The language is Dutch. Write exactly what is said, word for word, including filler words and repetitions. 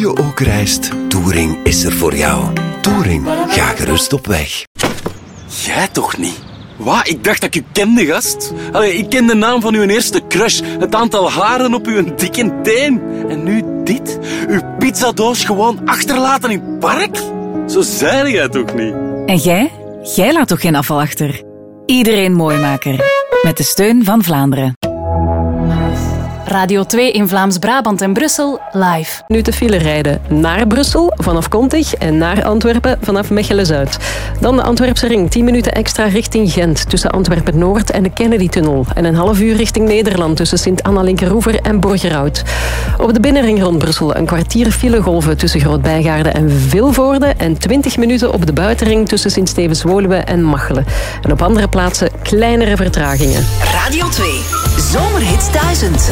je ook reist, Touring is er voor jou. Touring, ga gerust op weg. Jij toch niet? Wat? Ik dacht dat ik u kende, gast. Allee, ik ken de naam van uw eerste crush, het aantal haren op uw dikke teen. En nu dit? Uw pizzadoos gewoon achterlaten in het park? Zo zei jij toch niet? En jij? Jij laat toch geen afval achter? Iedereen Mooimaker. Met de steun van Vlaanderen. Radio twee in Vlaams-Brabant en Brussel live. Nu te file rijden naar Brussel vanaf Kontig en naar Antwerpen vanaf Mechelen-Zuid. Dan de Antwerpse ring, tien minuten extra richting Gent tussen Antwerpen-Noord en de Kennedy-tunnel. En een half uur richting Nederland tussen Sint-Anna-Linkeroever en Borgerhout. Op de binnenring rond Brussel een kwartier filegolven tussen Groot-Bijgaarde en Vilvoorde en twintig minuten op de buitenring tussen Sint-Stevens-Woluwe en Machelen. En op andere plaatsen kleinere vertragingen. Radio twee, Zomerhits duizend.